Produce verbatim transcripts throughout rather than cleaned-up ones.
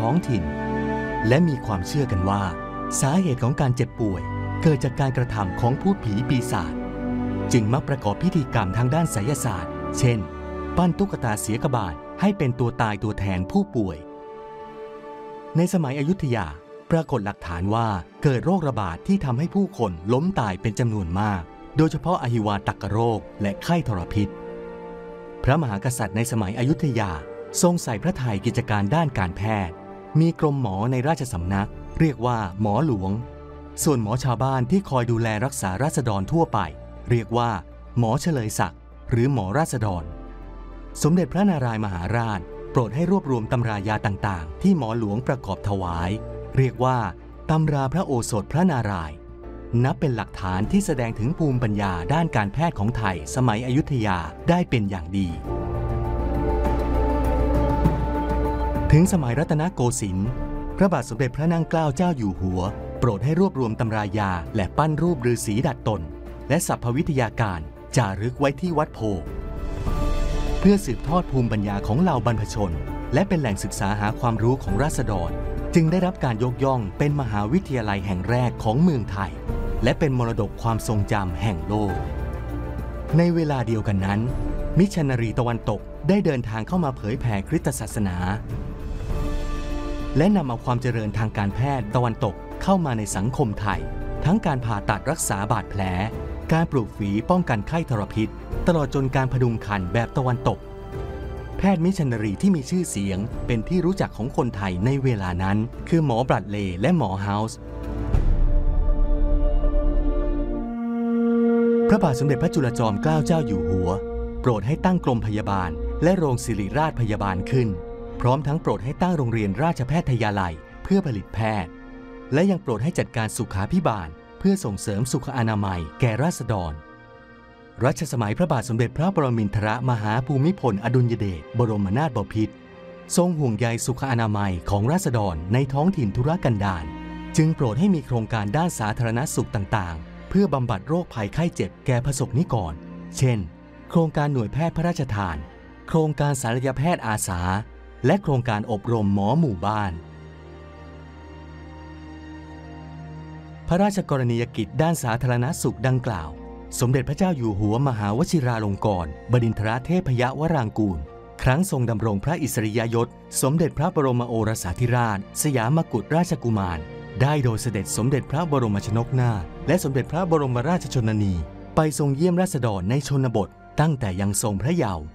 ท้องถิ่นและมีความเชื่อกันว่าสาเหตุของการเจ็บป่วยเกิดจากการกระทำของพูดผีปีศาจจึงมักประกอบพิธีกรรมทางด้านไสยศาสตร์เช่นปั้นตุ๊กตาเสียกบาทให้เป็นตัวตายตัวแทนผู้ป่วยในสมัยอยุธยาปรากฏหลักฐานว่าเกิดโรคระบาดที่ทำให้ผู้คนล้มตายเป็นจำนวนมากโดยเฉพาะอหิวาตกโรคและไข้ทรพิษพระมหากษัตริย์ในสมัยอยุธยาทรงใส่พระทัยกิจการด้านการแพทย์มีกรมหมอในราชสำนักเรียกว่าหมอหลวงส่วนหมอชาวบ้านที่คอยดูแลรักษาราษฎรทั่วไปเรียกว่าหมอเฉลยศักดิ์หรือหมอราษฎรสมเด็จพระนารายมหาราชโปรดให้รวบรวมตำรายาต่างๆที่หมอหลวงประกอบถวายเรียกว่าตำราพระโอสถพระนารายณ์นับเป็นหลักฐานที่แสดงถึงภูมิปัญญาด้านการแพทย์ของไทยสมัยอยุธยาได้เป็นอย่างดีถึงสมัยรัตนโกสินทร์พระบาทสมเด็จพระนั่งเกล้าเจ้าอยู่หัวโปรดให้รวบรวมตำรายาและปั้นรูปฤาษีดัดตนและสรรพวิทยาการจารึกไว้ที่วัดโพเพื่อสืบทอดภูมิปัญญาของเหล่าบรรพชนและเป็นแหล่งศึกษาหาความรู้ของราษฎรจึงได้รับการยกย่องเป็นมหาวิทยาลัยแห่งแรกของเมืองไทยและเป็นมรดกความทรงจำแห่งโลกในเวลาเดียวกันนั้นมิชชันนารีตะวันตกได้เดินทางเข้ามาเผยแผ่คริสตศาสนาและนำเอาความเจริญทางการแพทย์ตะวันตกเข้ามาในสังคมไทยทั้งการผ่าตัดรักษาบาดแผลการปลูกฝีป้องกันไข้ทรพิษตลอดจนการพดุงครรภ์แบบตะวันตกแพทย์มิชชันนารีที่มีชื่อเสียงเป็นที่รู้จักของคนไทยในเวลานั้นคือหมอบรัดเลย์และหมอเฮาส์พระบาทสมเด็จพระจุลจอมเกล้าเจ้าอยู่หัวโปรดให้ตั้งกรมพยาบาลและโรงศิริราชพยาบาลขึ้นพร้อมทั้งโปรดให้ตั้งโรงเรียนราชแพทยาลัยเพื่อผลิตแพทย์และยังโปรดให้จัดการสุขาภิบาลเพื่อส่งเสริมสุขอนามัยแก่ราษฎรรัชสมัยพระบาทสมเด็จพระปรมินทรมหาภูมิพลอดุลยเดชบรมนาถบพิตรทรงห่วงใยสุขอนามัยของราษฎรในท้องถิ่นทุรกันดารจึงโปรดให้มีโครงการด้านสาธารณสุขต่างๆเพื่อบำบัดโรคภัยไข้เจ็บแก่ประสบนิกรเช่นโครงการหน่วยแพทย์พระราชทานโครงการศัลยแพทย์อาสาและโครงการอบรมหมอหมู่บ้านพระราชกรณียกิจด้านสาธารณสุขดังกล่าวสมเด็จพระเจ้าอยู่หัวมหาวชิราลงกรณ์บดินทรเทพยวรางกูลครั้งทรงดำรงพระอิสริยยศสมเด็จพระบรมโอรสาธิราชสยามกุฎราชกุมารได้โดยเสด็จสมเด็จพระบรมชนกนาถและสมเด็จพระบรมราชชนนีไปทรงเยี่ยมราษฎรในชนบทตั้งแต่ยังทรงพระเยาว์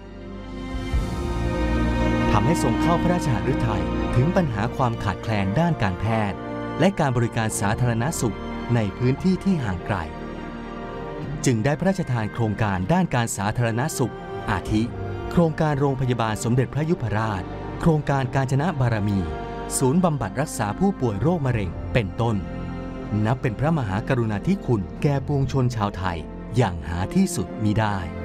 ทำให้ทรงเข้าพระราชหฤทัยถึงปัญหาความขาดแคลนด้านการแพทย์และการบริการสาธารณสุขในพื้นที่ที่ห่างไกลจึงได้พระราชทานโครงการด้านการสาธารณสุขอาทิโครงการโรงพยาบาลสมเด็จพระยุพราชโครงการกาญจนบารมีศูนย์บำบัดรักษาผู้ป่วยโรคมะเร็งเป็นต้นนับเป็นพระมหากรุณาธิคุณแก่ปวงชนชาวไทยอย่างหาที่สุดมิได้